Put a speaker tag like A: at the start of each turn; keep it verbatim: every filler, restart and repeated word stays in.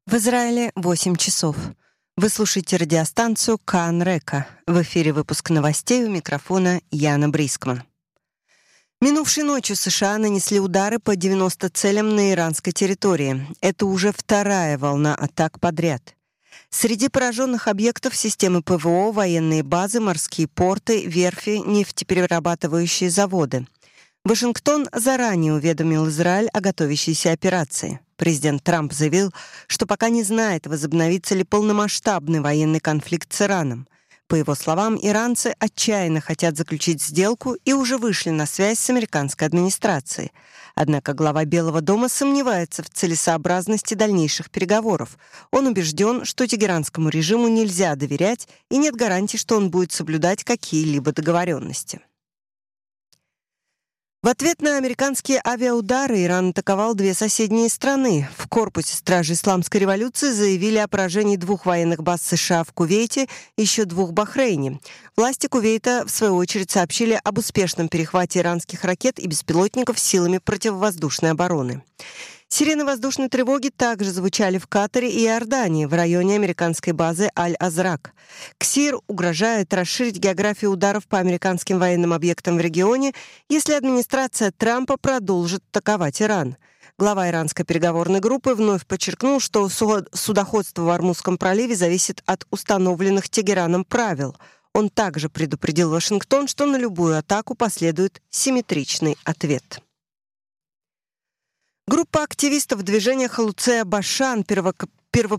A: В Израиле восемь часов. Вы слушаете радиостанцию Каан Река. В эфире выпуск новостей, у микрофона Яна Брискман. Минувшей ночью США нанесли удары по девяноста целям на иранской территории. Это уже вторая волна атак подряд. Среди пораженных объектов системы ПВО, военные базы, морские порты, верфи, нефтеперерабатывающие заводы. Вашингтон заранее уведомил Израиль о готовящейся операции. Президент Трамп заявил, что пока не знает, возобновится ли полномасштабный военный конфликт с Ираном. По его словам, иранцы отчаянно хотят заключить сделку и уже вышли на связь с американской администрацией. Однако глава Белого дома сомневается в целесообразности дальнейших переговоров. Он убежден, что тегеранскому режиму нельзя доверять и нет гарантий, что он будет соблюдать какие-либо договоренности. В ответ на американские авиаудары Иран атаковал две соседние страны. В корпусе стражи исламской революции заявили о поражении двух военных баз США в Кувейте и еще двух в Бахрейне. Власти Кувейта, в свою очередь, сообщили об успешном перехвате иранских ракет и беспилотников силами противовоздушной обороны. Сирены воздушной тревоги также звучали в Катаре и Иордании, в районе американской базы Аль-Азрак. КСИР угрожает расширить географию ударов по американским военным объектам в регионе, если администрация Трампа продолжит атаковать Иран. Глава иранской переговорной группы вновь подчеркнул, что судоходство в Ормузском проливе зависит от установленных Тегераном правил. Он также предупредил Вашингтон, что на любую атаку последует симметричный ответ. Группа активистов движения Халуцея Башан, перво